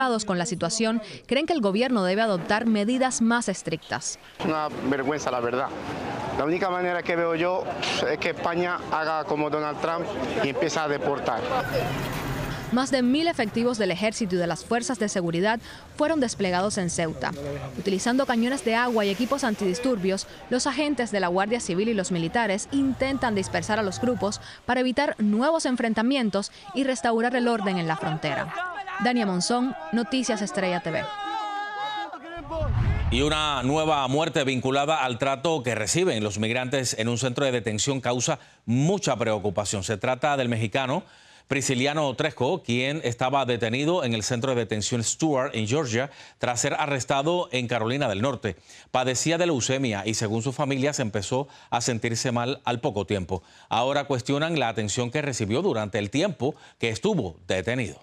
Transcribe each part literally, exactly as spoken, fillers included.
Con la situación, creen que el gobierno debe adoptar medidas más estrictas. Es una vergüenza, la verdad. La única manera que veo yo es que España haga como Donald Trump y empiece a deportar. Más de mil efectivos del ejército y de las fuerzas de seguridad fueron desplegados en Ceuta. Utilizando cañones de agua y equipos antidisturbios, los agentes de la Guardia Civil y los militares intentan dispersar a los grupos para evitar nuevos enfrentamientos y restaurar el orden en la frontera. Dania Monzón, Noticias Estrella T V. Y una nueva muerte vinculada al trato que reciben los migrantes en un centro de detención causa mucha preocupación. Se trata del mexicano Prisciliano Tresco, quien estaba detenido en el centro de detención Stuart en Georgia tras ser arrestado en Carolina del Norte. Padecía de leucemia y, según su familia, se empezó a sentirse mal al poco tiempo. Ahora cuestionan la atención que recibió durante el tiempo que estuvo detenido.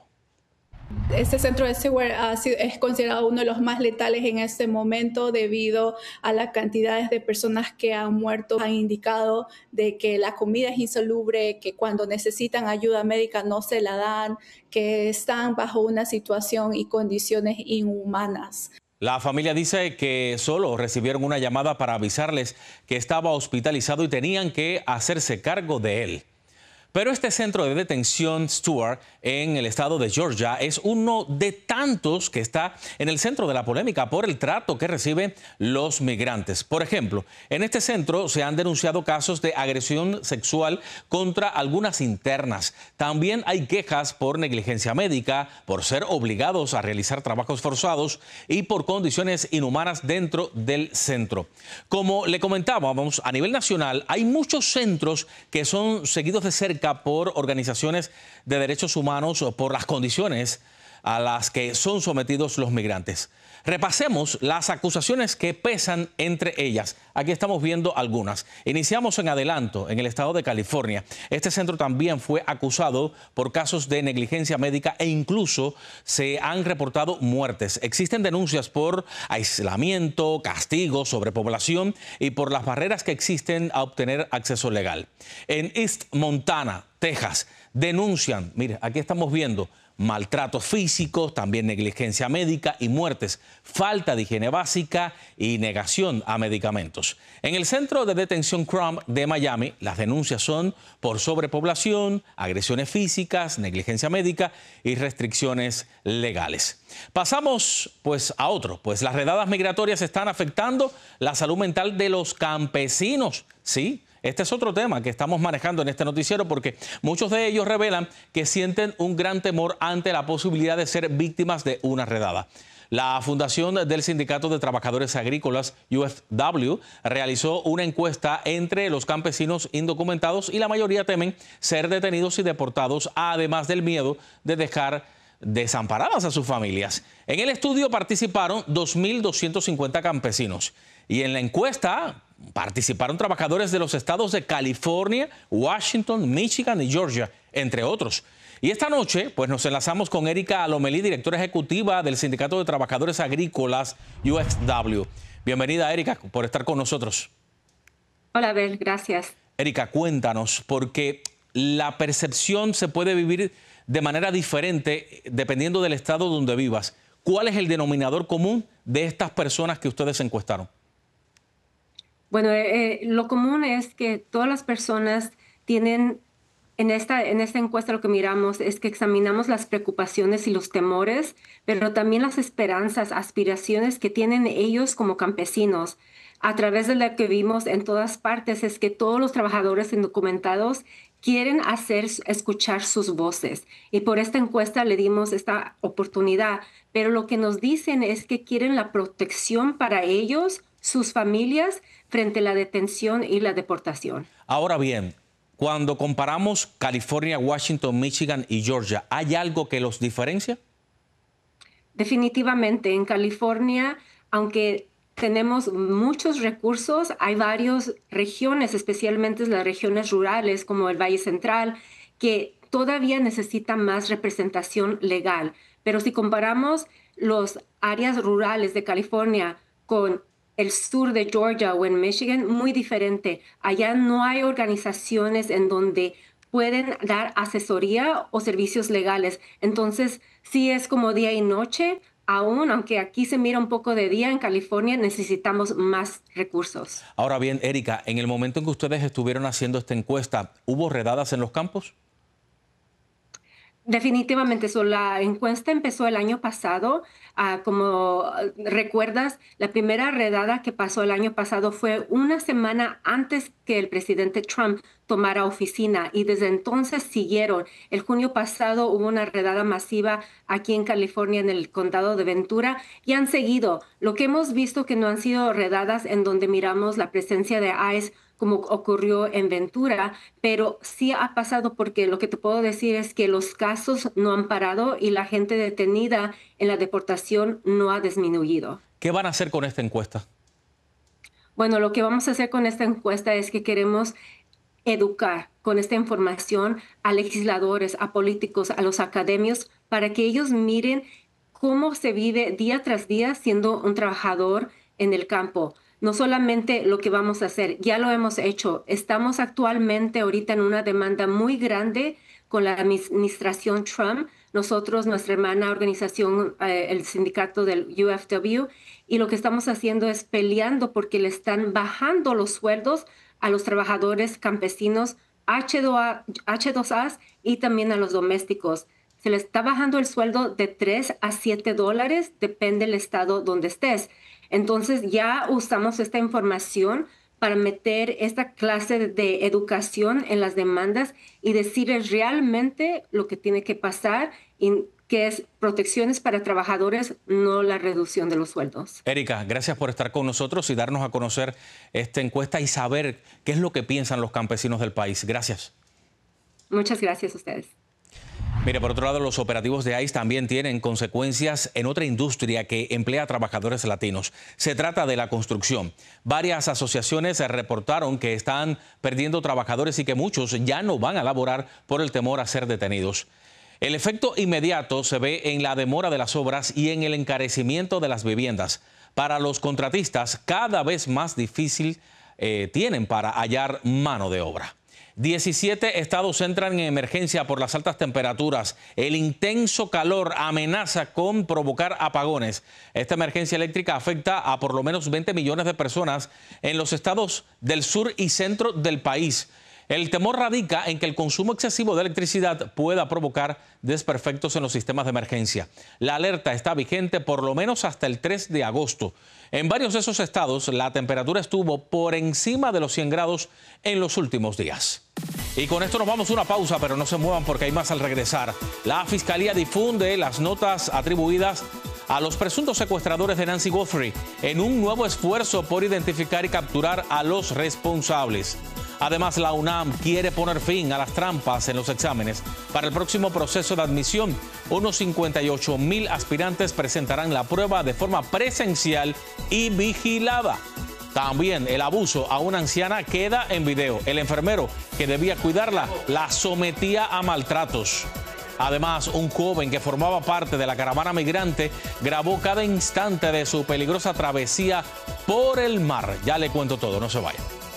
Este centro de Stewart es considerado uno de los más letales en este momento debido a las cantidades de personas que han muerto. Han indicado de que la comida es insalubre, que cuando necesitan ayuda médica no se la dan, que están bajo una situación y condiciones inhumanas. La familia dice que solo recibieron una llamada para avisarles que estaba hospitalizado y tenían que hacerse cargo de él. Pero este centro de detención Stuart en el estado de Georgia es uno de tantos que está en el centro de la polémica por el trato que reciben los migrantes. Por ejemplo, en este centro se han denunciado casos de agresión sexual contra algunas internas. También hay quejas por negligencia médica, por ser obligados a realizar trabajos forzados y por condiciones inhumanas dentro del centro. Como le comentábamos, a nivel nacional hay muchos centros que son seguidos de cerca por organizaciones de derechos humanos por las condiciones a las que son sometidos los migrantes. Repasemos las acusaciones que pesan entre ellas. Aquí estamos viendo algunas. Iniciamos en Adelanto, en el estado de California. Este centro también fue acusado por casos de negligencia médica e incluso se han reportado muertes. Existen denuncias por aislamiento, castigo, sobrepoblación y por las barreras que existen a obtener acceso legal. En East Montana, Texas, denuncian, mire, aquí estamos viendo maltratos físicos, también negligencia médica y muertes, falta de higiene básica y negación a medicamentos. En el centro de detención Crump de Miami, las denuncias son por sobrepoblación, agresiones físicas, negligencia médica y restricciones legales. Pasamos pues a otro, pues las redadas migratorias están afectando la salud mental de los campesinos, ¿sí? Este es otro tema que estamos manejando en este noticiero porque muchos de ellos revelan que sienten un gran temor ante la posibilidad de ser víctimas de una redada. La Fundación del Sindicato de Trabajadores Agrícolas, U F W, realizó una encuesta entre los campesinos indocumentados y la mayoría temen ser detenidos y deportados, además del miedo de dejar desamparadas a sus familias. En el estudio participaron dos mil doscientos cincuenta campesinos y en la encuesta participaron trabajadores de los estados de California, Washington, Michigan y Georgia, entre otros. Y esta noche pues nos enlazamos con Erika Lomelí, directora ejecutiva del Sindicato de Trabajadores Agrícolas, U F W. Bienvenida, Erika, por estar con nosotros. Hola, Abel, gracias. Erika, cuéntanos, porque la percepción se puede vivir de manera diferente dependiendo del estado donde vivas. ¿Cuál es el denominador común de estas personas que ustedes encuestaron? Bueno, eh, lo común es que todas las personas tienen, en esta, en esta encuesta lo que miramos es que examinamos las preocupaciones y los temores, pero también las esperanzas, aspiraciones que tienen ellos como campesinos. A través de lo que vimos en todas partes es que todos los trabajadores indocumentados quieren hacer escuchar sus voces. Y por esta encuesta le dimos esta oportunidad. Pero lo que nos dicen es que quieren la protección para ellos, sus familias, frente a la detención y la deportación. Ahora bien, cuando comparamos California, Washington, Michigan y Georgia, ¿hay algo que los diferencia? Definitivamente. En California, aunque tenemos muchos recursos, hay varias regiones, especialmente las regiones rurales como el Valle Central, que todavía necesitan más representación legal. Pero si comparamos las áreas rurales de California con el sur de Georgia o en Michigan, muy diferente. Allá no hay organizaciones en donde pueden dar asesoría o servicios legales. Entonces, sí es como día y noche. Aún, aunque aquí se mira un poco de día, en California necesitamos más recursos. Ahora bien, Erika, en el momento en que ustedes estuvieron haciendo esta encuesta, ¿hubo redadas en los campos? Definitivamente, so, la encuesta empezó el año pasado. Uh, como recuerdas, la primera redada que pasó el año pasado fue una semana antes que el presidente Trump tomara oficina y desde entonces siguieron. El junio pasado hubo una redada masiva aquí en California, en el condado de Ventura, y han seguido. Lo que hemos visto que no han sido redadas en donde miramos la presencia de ICE como ocurrió en Ventura, pero sí ha pasado porque lo que te puedo decir es que los casos no han parado y la gente detenida en la deportación no ha disminuido. ¿Qué van a hacer con esta encuesta? Bueno, lo que vamos a hacer con esta encuesta es que queremos educar con esta información a legisladores, a políticos, a los académicos, para que ellos miren cómo se vive día tras día siendo un trabajador en el campo. No solamente lo que vamos a hacer, ya lo hemos hecho. Estamos actualmente ahorita en una demanda muy grande con la administración Trump. Nosotros, nuestra hermana organización, eh, el sindicato del U F W, y lo que estamos haciendo es peleando porque le están bajando los sueldos a los trabajadores campesinos H dos A y también a los domésticos. Se les está bajando el sueldo de tres a siete dólares, depende del estado donde estés. Entonces ya usamos esta información para meter esta clase de educación en las demandas y decirles realmente lo que tiene que pasar y que es protecciones para trabajadores, no la reducción de los sueldos. Erika, gracias por estar con nosotros y darnos a conocer esta encuesta y saber qué es lo que piensan los campesinos del país. Gracias. Muchas gracias a ustedes. Mire, por otro lado, los operativos de ICE también tienen consecuencias en otra industria que emplea a trabajadores latinos. Se trata de la construcción. Varias asociaciones reportaron que están perdiendo trabajadores y que muchos ya no van a laborar por el temor a ser detenidos. El efecto inmediato se ve en la demora de las obras y en el encarecimiento de las viviendas. Para los contratistas, cada vez más difícil eh, tienen para hallar mano de obra. diecisiete estados entran en emergencia por las altas temperaturas. El intenso calor amenaza con provocar apagones. Esta emergencia eléctrica afecta a por lo menos veinte millones de personas en los estados del sur y centro del país. El temor radica en que el consumo excesivo de electricidad pueda provocar desperfectos en los sistemas de emergencia. La alerta está vigente por lo menos hasta el tres de agosto. En varios de esos estados, la temperatura estuvo por encima de los cien grados en los últimos días. Y con esto nos vamos a una pausa, pero no se muevan porque hay más al regresar. La Fiscalía difunde las notas atribuidas a los presuntos secuestradores de Nancy Guthrie en un nuevo esfuerzo por identificar y capturar a los responsables. Además, la UNAM quiere poner fin a las trampas en los exámenes. Para el próximo proceso de admisión, unos cincuenta y ocho mil aspirantes presentarán la prueba de forma presencial y vigilada. También el abuso a una anciana queda en video. El enfermero que debía cuidarla la sometía a maltratos. Además, un joven que formaba parte de la caravana migrante grabó cada instante de su peligrosa travesía por el mar. Ya le cuento todo, no se vayan.